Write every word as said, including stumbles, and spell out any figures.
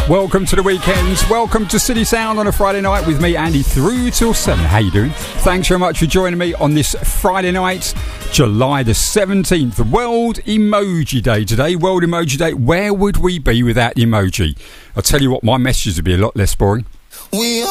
Welcome to the weekends. Welcome to City Sound on a Friday night with me, Andy, through till seven. How you doing? Thanks very much for joining me on this Friday night, July the seventeenth, World Emoji Day today. World Emoji Day. Where would we be without emoji? I'll tell you what, my messages would be a lot less boring. We